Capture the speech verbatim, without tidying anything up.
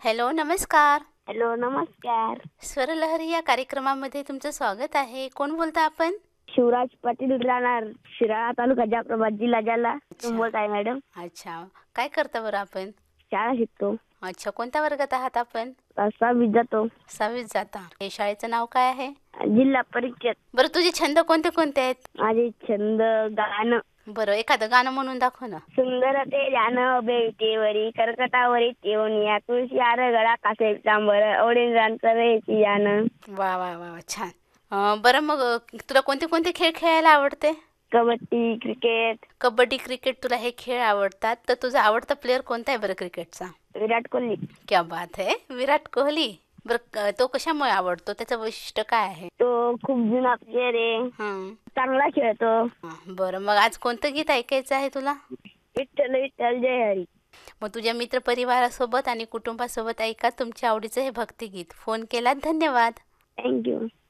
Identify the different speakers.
Speaker 1: Hello, नमस्कार.
Speaker 2: Hello, नमस्कार.
Speaker 1: स्वरलहरी या कार्यक्रमामध्ये तुमचं स्वागत आहे. कोण बोलता आपण?
Speaker 2: शिवराज पाटील राहणार शिराळा तालुका जाफराबाद जिल्हा जालना. तुम्ही बोलताय मॅडम?
Speaker 1: अच्छा, काय करता बरं आपण?
Speaker 2: शाळा शिकतो.
Speaker 1: अच्छा, कोणत्या वर्गात आहात आपण?
Speaker 2: सहावीत जातो.
Speaker 1: सहावीत जाता. हे शाळेचं नाव काय आहे?
Speaker 2: जिल्हा परिषद.
Speaker 1: बरं, तुझे छंद कोणते कोणते आहेत?
Speaker 2: माझे छंद गाणं.
Speaker 1: बरं, एखादं गाणं म्हणून दाखव ना.
Speaker 2: सुंदर ते जाणं बेटेवरी कर्कटावरी येऊनिया तुळशी आर गळा कासे चांबर ओढींद्रांचं रेची यानं.
Speaker 1: वा वा वा वा, छान. अं, बरं मग अ, तुला कोणते कोणते खेळ खेळायला आवडते?
Speaker 2: कबड्डी, क्रिकेट.
Speaker 1: कबड्डी, क्रिकेट तुला हे खेळ आवडतात. तर तुझा आवडता प्लेअर कोणता आहे बरं क्रिकेटचा?
Speaker 2: विराट कोहली.
Speaker 1: क्या बात है, विराट कोहली. बरं, क- तो कशामुळे आवडतो? त्याचं वैशिष्ट्य काय आहे?
Speaker 2: तो खूप जुना प्लेअर आहे.
Speaker 1: हं.
Speaker 2: चांगला खेळतो.
Speaker 1: हं, बरं, मग आज कोणतं गीत ऐकायचं आहे तुला?
Speaker 2: विठ्ठल विठ्ठल जय हरी.
Speaker 1: मग तुझ्या मित्रपरिवारासोबत आणि कुटुंबासोबत ऐका तुमच्या आवडीचं हे भक्तिगीत. फोन केलात, धन्यवाद.
Speaker 2: थँक्यू.